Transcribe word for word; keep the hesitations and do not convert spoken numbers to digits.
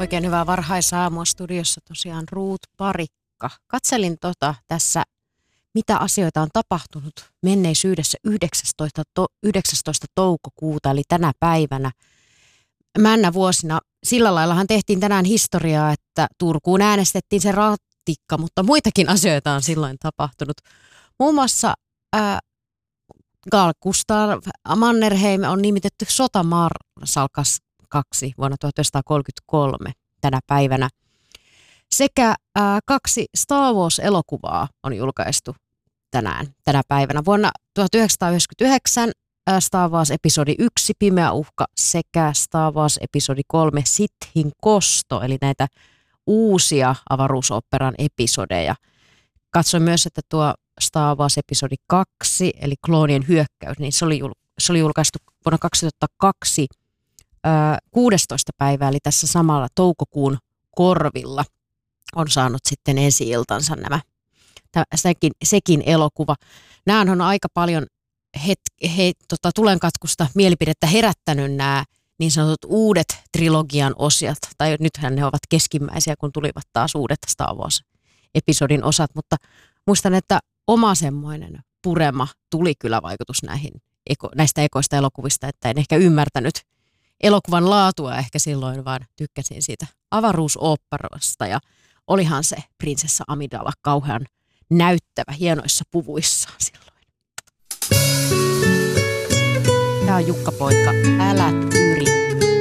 Oikein hyvää varhaisaamua studiossa tosiaan Ruut Parikka. Katselin tota tässä, mitä asioita on tapahtunut menneisyydessä yhdeksästoista, to, yhdeksästoista toukokuuta, eli tänä päivänä. Männä vuosina, sillä laillahan tehtiin tänään historiaa, että Turkuun äänestettiin se ratikka, mutta muitakin asioita on silloin tapahtunut. Muun muassa ää, Carl Gustav Mannerheim on nimitetty sotamarsalkaksi vuonna tuhatyhdeksänsataakolmekymmentäkolme tänä päivänä. Sekä ää, kaksi Star Wars-elokuvaa on julkaistu tänään, tänä päivänä. Vuonna tuhatyhdeksänsataayhdeksänkymmentäyhdeksän ää, Star Wars episodi yksi Pimeä uhka sekä Star Wars episodi kolme Sithin kosto, eli näitä uusia avaruusoopperan episodeja. Katsoin myös, että tuo Star Wars episodi kaksi, eli kloonien hyökkäys, niin se oli, se oli julkaistu vuonna kaksituhattakaksi ää, kuudestoista päivää, eli tässä samalla toukokuun korvilla on saanut sitten ensi-iltansa nämä, sekin, sekin elokuva. Nämä on aika paljon het, he, tota, tulenkatkusta mielipidettä herättänyt nämä niin sanotut uudet trilogian osiat, tai nythän ne ovat keskimmäisiä, kun tulivat taas uudet Star Wars-episodin osat, mutta muistan, että oma semmoinen purema tuli kyllä vaikutus näihin, näistä ekoista elokuvista, että en ehkä ymmärtänyt elokuvan laatua ehkä silloin, vaan tykkäsin siitä avaruusoopperasta ja olihan se prinsessa Amidala kauhean näyttävä hienoissa puvuissa silloin. Tämä on Jukka Poika, älä